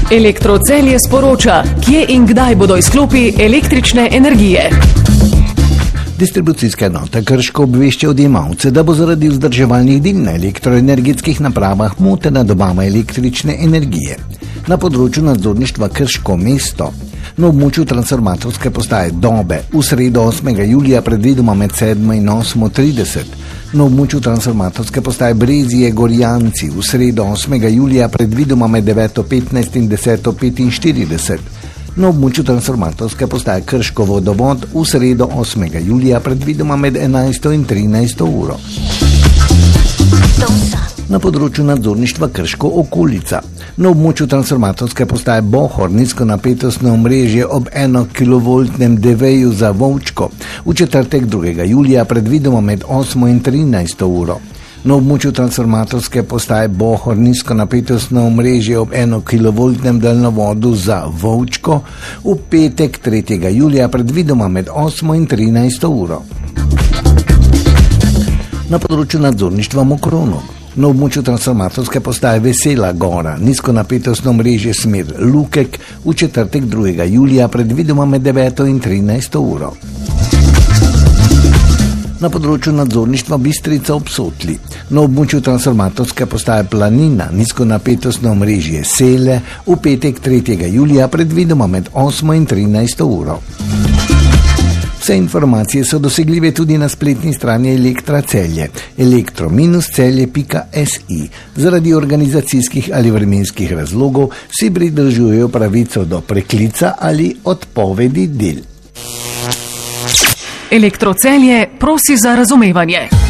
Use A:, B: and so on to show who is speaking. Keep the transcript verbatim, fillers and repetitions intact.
A: Elektrocelje sporoča, kje in kdaj bodo izklopi električne energije.
B: Distribucijska enota Krško obvešča odjemalce, da bo zaradi vzdrževalnih del na elektroenergetskih napravah motena dobava električne energije. Na področju nadzorništva Krško mesto na območju transformatorske postaje Dobe v sredo osmega julija predvidoma med sedmo in osmo trideset, na območju transformatorske postaje Brezije Gorjanci v sredo osmega julija predvidoma med deveto petnajst in deseto petinštirideset, na območju transformatorske postaje Krško vodovod v sredo osmega julija predvidoma med enajsto in trinajsto uro. Na področju nadzorništva Krško okolica, na območju transformatorske postaje Bohor nizkonapetostno omrežje ob enokilovoltnem deveju za Vovčko v četrtek drugega julija predvidoma med osmo in trinajsto uro. Na območju transformatorske postaje Bohor nizkonapetostno omrežje ob enokilovoltnem daljnovodu za Vovčko v petek tretjega julija predvidoma med osmo in trinajsto uro. Na področju nadzorništva Mokronog, na območju transformatorske postaje Vesela Gora nizkonapetostno mrežje smer Lukek v četrtek drugega julija predvidoma med deveto in trinajsto uro. Na področju nadzorništva Bistrica ob Sotli, na območju transformatorske postaje Planina nizkonapetostno mrežje Sele v petek tretjega julija predvidoma med osmo in trinajsto uro. Vse informacije so dosegljive tudi na spletni strani Elektra Celje, elektro dash celje pika si. Zaradi organizacijskih ali vremenskih razlogov si pridržujejo pravico do preklica ali odpovedi del.
A: Elektrocelje prosi za razumevanje.